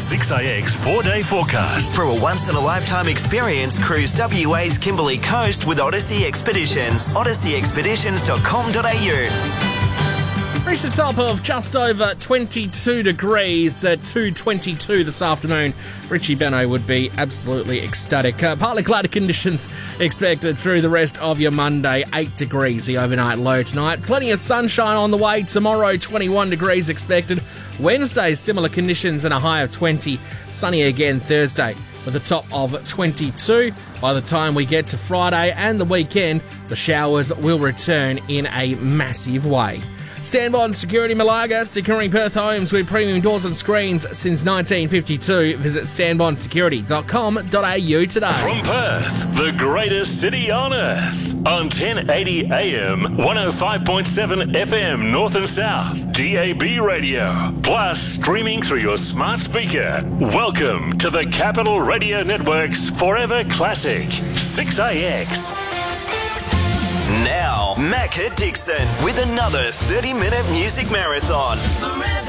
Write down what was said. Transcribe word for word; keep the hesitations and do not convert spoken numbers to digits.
six A X four-day forecast. For a once-in-a-lifetime experience, cruise W A's Kimberley Coast with Odyssey Expeditions. odyssey expeditions dot com dot a u. Reached the top of just over twenty-two degrees at two twenty-two this afternoon. Richie Benno would be absolutely ecstatic. Uh, partly cloudy conditions expected through the rest of your Monday. eight degrees the overnight low tonight. Plenty of sunshine on the way tomorrow. twenty-one degrees expected. Wednesday, similar conditions and a high of twenty. Sunny again Thursday with a top of twenty-two. By the time we get to Friday and the weekend, the showers will return in a massive way. Stanbond Security Malaga, securing Perth homes with premium doors and screens since nineteen fifty-two. Visit stanbond security dot com dot a u today. From Perth, the greatest city on earth. On ten eighty A M, one oh five point seven F M North and South, D A B radio. Plus, streaming through your smart speaker. Welcome to the Capital Radio Network's Forever Classic, six A X. Now, Macca Dixon with another thirty-minute music marathon.